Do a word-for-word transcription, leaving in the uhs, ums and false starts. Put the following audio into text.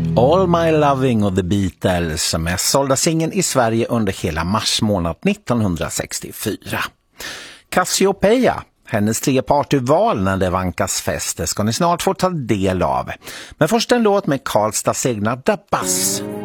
All My Loving och The Beatles, mest sålda singeln i Sverige under hela mars månad nittonhundrasextiofyra. Cassiopeia, hennes trepart ur val när det vankas fest, ska ni snart få ta del av. Men först en låt med Karlstads egna Dabas.